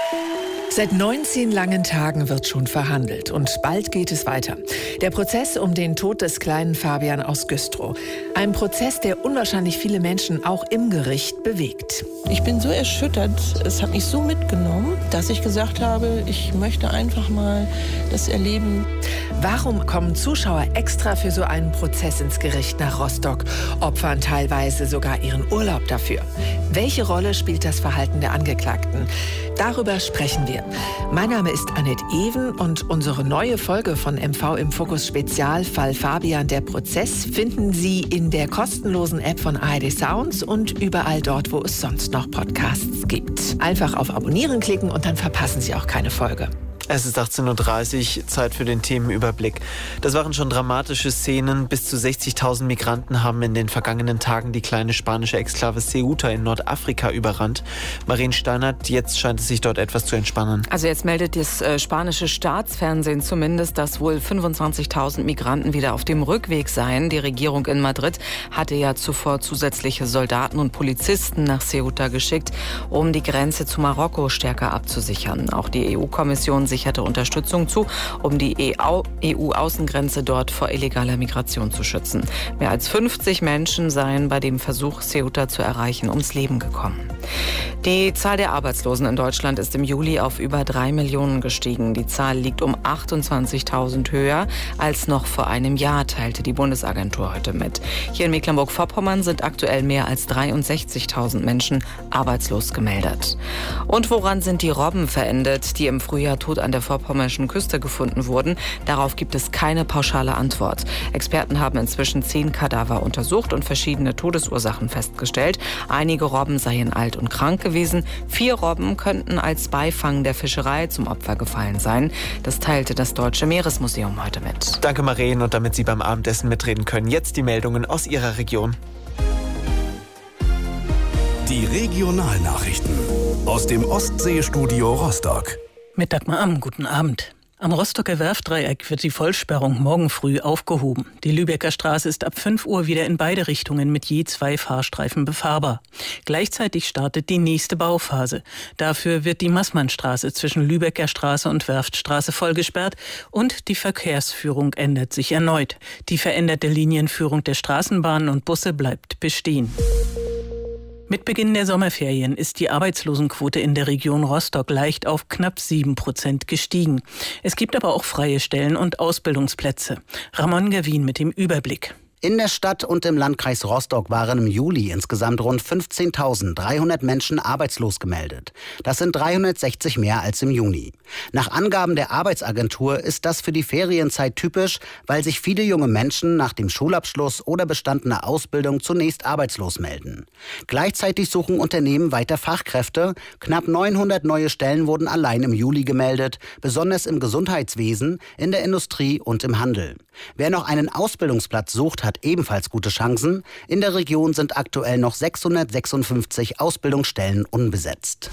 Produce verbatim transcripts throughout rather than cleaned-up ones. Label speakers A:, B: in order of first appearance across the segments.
A: Seit neunzehn langen Tagen wird schon verhandelt und bald geht es weiter. Der Prozess um den Tod des kleinen Fabian aus Güstrow. Ein Prozess, der unwahrscheinlich viele Menschen auch im Gericht bewegt.
B: Ich bin so erschüttert, es hat mich so mitgenommen, dass ich gesagt habe, ich möchte einfach mal das erleben.
A: Warum kommen Zuschauer extra für so einen Prozess ins Gericht nach Rostock, opfern teilweise sogar ihren Urlaub dafür? Welche Rolle spielt das Verhalten der Angeklagten? Darüber sprechen wir. Mein Name ist Annette Even und unsere neue Folge von M V im Fokus Spezial Fall Fabian, der Prozess, finden Sie in der kostenlosen App von A R D Sounds und überall dort, wo es sonst noch Podcasts gibt. Einfach auf Abonnieren klicken und dann verpassen Sie auch keine Folge.
C: Es ist achtzehn Uhr dreißig, Zeit für den Themenüberblick. Das waren schon dramatische Szenen. Bis zu sechzigtausend Migranten haben in den vergangenen Tagen die kleine spanische Exklave Ceuta in Nordafrika überrannt. Marien Steinert, jetzt scheint es sich dort etwas zu entspannen.
D: Also jetzt meldet das äh, spanische Staatsfernsehen zumindest, dass wohl fünfundzwanzigtausend Migranten wieder auf dem Rückweg seien. Die Regierung in Madrid hatte ja zuvor zusätzliche Soldaten und Polizisten nach Ceuta geschickt, um die Grenze zu Marokko stärker abzusichern. Auch die E U-Kommission sicherte Unterstützung zu, um die E U-Außengrenze dort vor illegaler Migration zu schützen. Mehr als fünfzig Menschen seien bei dem Versuch, Ceuta zu erreichen, ums Leben gekommen. Die Zahl der Arbeitslosen in Deutschland ist im Juli auf über drei Millionen gestiegen. Die Zahl liegt um achtundzwanzigtausend höher als noch vor einem Jahr, teilte die Bundesagentur heute mit. Hier in Mecklenburg-Vorpommern sind aktuell mehr als dreiundsechzigtausend Menschen arbeitslos gemeldet. Und woran sind die Robben verendet, die im Frühjahr tot an der vorpommerschen Küste gefunden wurden? Darauf gibt es keine pauschale Antwort. Experten haben inzwischen zehn Kadaver untersucht und verschiedene Todesursachen festgestellt. Einige Robben seien alt und krank gewesen. Vier Robben könnten als Beifang der Fischerei zum Opfer gefallen sein. Das teilte das Deutsche Meeresmuseum heute mit.
C: Danke, Marien. Und damit Sie beim Abendessen mitreden können, jetzt die Meldungen aus Ihrer Region.
E: Die Regionalnachrichten aus dem Ostseestudio Rostock.
F: Mit Dagmar Amm, guten Abend. Am Rostocker Werftdreieck wird die Vollsperrung morgen früh aufgehoben. Die Lübecker Straße ist ab fünf Uhr wieder in beide Richtungen mit je zwei Fahrstreifen befahrbar. Gleichzeitig startet die nächste Bauphase. Dafür wird die Maßmannstraße zwischen Lübecker Straße und Werftstraße vollgesperrt und die Verkehrsführung ändert sich erneut. Die veränderte Linienführung der Straßenbahnen und Busse bleibt bestehen. Mit Beginn der Sommerferien ist die Arbeitslosenquote in der Region Rostock leicht auf knapp sieben Prozent gestiegen. Es gibt aber auch freie Stellen und Ausbildungsplätze. Ramon Gavin mit dem Überblick.
G: In der Stadt und im Landkreis Rostock waren im Juli insgesamt rund fünfzehntausenddreihundert Menschen arbeitslos gemeldet. Das sind dreihundertsechzig mehr als im Juni. Nach Angaben der Arbeitsagentur ist das für die Ferienzeit typisch, weil sich viele junge Menschen nach dem Schulabschluss oder bestandener Ausbildung zunächst arbeitslos melden. Gleichzeitig suchen Unternehmen weiter Fachkräfte. Knapp neunhundert neue Stellen wurden allein im Juli gemeldet, besonders im Gesundheitswesen, in der Industrie und im Handel. Wer noch einen Ausbildungsplatz sucht, hat ebenfalls gute Chancen. In der Region sind aktuell noch sechshundertsechsundfünfzig Ausbildungsstellen unbesetzt.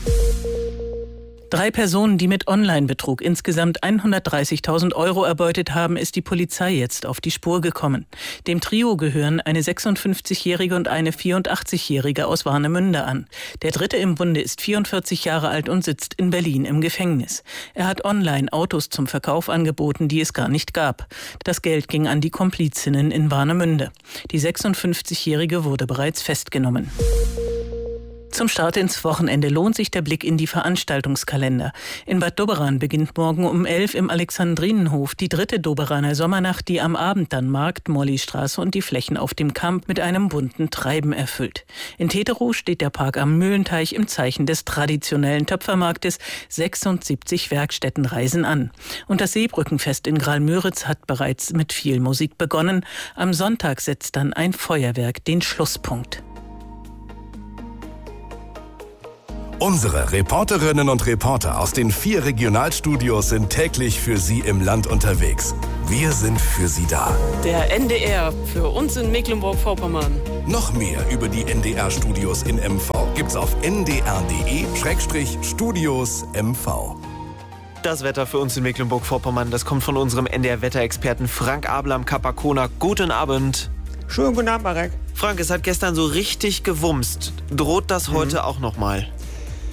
F: Drei Personen, die mit Online-Betrug insgesamt hundertdreißigtausend Euro erbeutet haben, ist die Polizei jetzt auf die Spur gekommen. Dem Trio gehören eine sechsundfünfzigjährige und eine vierundachtzigjährige aus Warnemünde an. Der dritte im Bunde ist vierundvierzig Jahre alt und sitzt in Berlin im Gefängnis. Er hat online Autos zum Verkauf angeboten, die es gar nicht gab. Das Geld ging an die Komplizinnen in Warnemünde. Die sechsundfünfzigjährige wurde bereits festgenommen. Zum Start ins Wochenende lohnt sich der Blick in die Veranstaltungskalender. In Bad Doberan beginnt morgen um elf im Alexandrinenhof die dritte Doberaner Sommernacht, die am Abend dann Markt, Mollystraße und die Flächen auf dem Kamp mit einem bunten Treiben erfüllt. In Teterow steht der Park am Mühlenteich im Zeichen des traditionellen Töpfermarktes. sechsundsiebzig Werkstätten reisen an. Und das Seebrückenfest in Graal-Müritz hat bereits mit viel Musik begonnen. Am Sonntag setzt dann ein Feuerwerk den Schlusspunkt.
E: Unsere Reporterinnen und Reporter aus den vier Regionalstudios sind täglich für Sie im Land unterwegs. Wir sind für Sie da.
B: Der N D R für uns in Mecklenburg-Vorpommern.
E: Noch mehr über die N D R-Studios in M V gibt's auf n d r punkt d e Schrägstrich Studios M V.
C: Das Wetter für uns in Mecklenburg-Vorpommern, das kommt von unserem N D R-Wetterexperten Frank Abel am Kapakona. Guten Abend.
H: Schönen guten Abend, Marek.
C: Frank, es hat gestern so richtig gewumst. Droht das heute mhm. auch nochmal?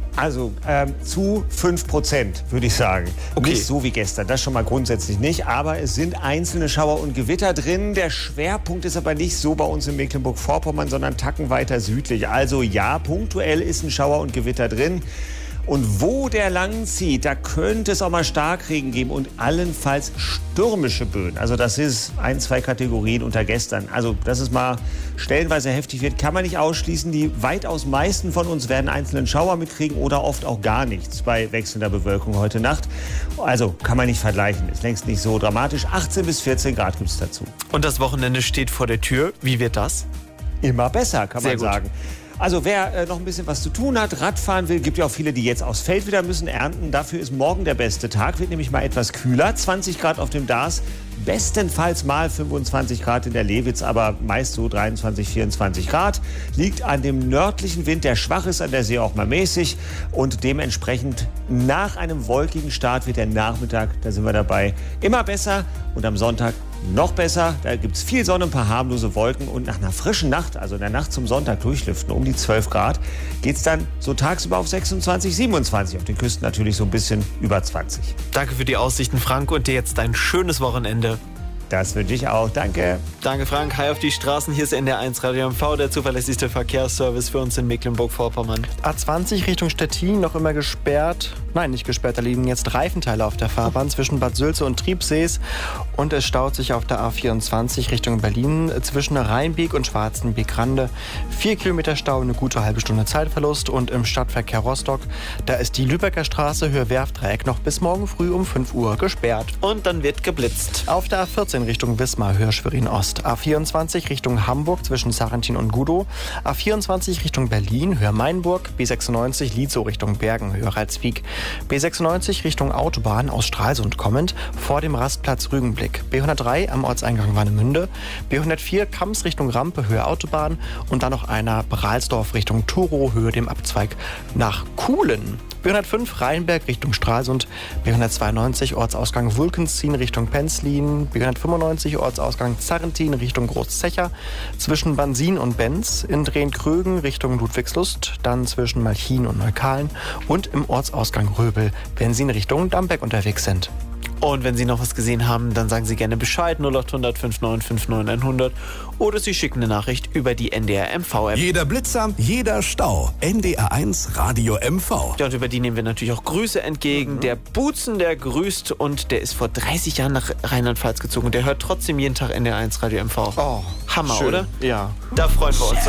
H: Also ähm, zu fünf Prozent, würde ich sagen.
C: Okay.
H: Nicht so wie gestern, das schon mal grundsätzlich nicht. Aber es sind einzelne Schauer und Gewitter drin. Der Schwerpunkt ist aber nicht so bei uns in Mecklenburg-Vorpommern, sondern einen Tacken weiter südlich. Also ja, punktuell ist ein Schauer und Gewitter drin. Und wo der lang zieht, da könnte es auch mal Starkregen geben und allenfalls stürmische Böen. Also das ist ein, zwei Kategorien unter gestern. Also dass es mal stellenweise heftig wird, kann man nicht ausschließen. Die weitaus meisten von uns werden einzelnen Schauer mitkriegen oder oft auch gar nichts bei wechselnder Bewölkung heute Nacht. Also kann man nicht vergleichen. Ist längst nicht so dramatisch. achtzehn bis vierzehn Grad gibt es dazu.
C: Und das Wochenende steht vor der Tür. Wie wird das?
H: Immer besser, kann man
C: Sehr gut.
H: sagen. Also wer äh, noch ein bisschen was zu tun hat, Radfahren will, gibt ja auch viele, die jetzt aufs Feld wieder müssen ernten. Dafür ist morgen der beste Tag, wird nämlich mal etwas kühler. zwanzig Grad auf dem Dars, bestenfalls mal fünfundzwanzig Grad in der Lewitz, aber meist so dreiundzwanzig, vierundzwanzig Grad. Liegt an dem nördlichen Wind, der schwach ist, an der See auch mal mäßig. Und dementsprechend nach einem wolkigen Start wird der Nachmittag, da sind wir dabei, immer besser. Und am Sonntag noch besser, da gibt es viel Sonne, ein paar harmlose Wolken und nach einer frischen Nacht, also in der Nacht zum Sonntag durchlüften, um die zwölf Grad, geht es dann so tagsüber auf sechsundzwanzig, siebenundzwanzig, auf den Küsten natürlich so ein bisschen über zwanzig.
C: Danke für die Aussichten, Frank, und dir jetzt ein schönes Wochenende.
H: Das wünsche ich auch, danke.
C: Danke, Frank. Hi auf die Straßen. Hier ist N D R eins Radio M V, der zuverlässigste Verkehrsservice für uns in Mecklenburg-Vorpommern.
I: A zwanzig Richtung Stettin noch immer gesperrt. Nein, nicht gesperrt, da liegen jetzt Reifenteile auf der Fahrbahn zwischen Bad Sülze und Triebsees. Und es staut sich auf der A vierundzwanzig Richtung Berlin zwischen Rheinbeek und Schwarzenbeek-Rande. Vier Kilometer Stau, eine gute halbe Stunde Zeitverlust. Und im Stadtverkehr Rostock, da ist die Lübecker Straße Höhe Werftdreieck noch bis morgen früh um fünf Uhr gesperrt.
C: Und dann wird geblitzt.
I: Auf der A vierzehn Richtung Wismar, Höhe Schwerin-Ost. A vierundzwanzig Richtung Hamburg zwischen Sarrentin und Gudow. A vierundzwanzig Richtung Berlin, Höhe Mainburg. B sechsundneunzig Lietzow Richtung Bergen, Höhe Ralswiek. B sechsundneunzig Richtung Autobahn aus Stralsund kommend, vor dem Rastplatz Rügenblick. B hundertdrei am Ortseingang Warnemünde. B hundertvier Kamms Richtung Rampe, Höhe Autobahn. Und dann noch einer Bralsdorf Richtung Turo, Höhe dem Abzweig nach Kuhlen. B hundertfünf Rheinberg Richtung Stralsund, B hundertzweiundneunzig Ortsausgang Wulkenstin Richtung Penzlin, B hundertfünfundneunzig Ortsausgang Zarrentin Richtung Großzecher, zwischen Bansin und Benz, in Drehn-Krögen Richtung Ludwigslust, dann zwischen Malchin und Neukalen und im Ortsausgang Röbel, wenn Sie in Richtung Dambeck unterwegs sind.
C: Und wenn Sie noch was gesehen haben, dann sagen Sie gerne Bescheid, null acht hundert fünf neun fünf neun hundert, oder Sie schicken eine Nachricht über die N D R M V-App.
E: Jeder Blitzer, jeder Stau. N D R eins Radio M V.
C: Ja, und über die nehmen wir natürlich auch Grüße entgegen. Mhm. Der Buzen, der grüßt, und der ist vor dreißig Jahren nach Rheinland-Pfalz gezogen. Der hört trotzdem jeden Tag N D R eins Radio M V.
I: Oh,
C: Hammer,
I: schön.
C: Oder?
I: Ja.
C: Da freuen wir uns.